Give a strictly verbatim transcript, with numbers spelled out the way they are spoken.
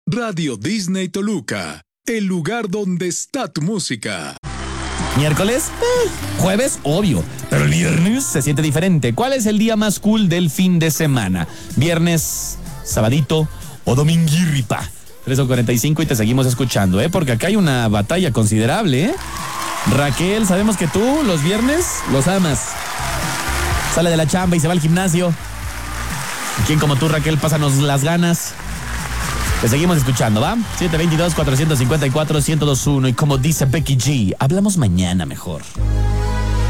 Radio Disney Toluca, el lugar donde está tu música. Miércoles, eh, jueves, obvio, pero el viernes se siente diferente. ¿Cuál es el día más cool del fin de semana? ¿Viernes, sabadito o dominguirripa? tres con cuarenta y cinco y te seguimos escuchando, ¿eh? Porque acá hay una batalla considerable, ¿eh? Raquel, sabemos que tú los viernes los amas. Sale de la chamba y se va al gimnasio. ¿Quién como tú, Raquel? Pásanos las ganas. Te seguimos escuchando, ¿va? siete dos dos, cuatro cinco cuatro, uno cero dos uno. Y como dice Becky G, hablamos mañana mejor.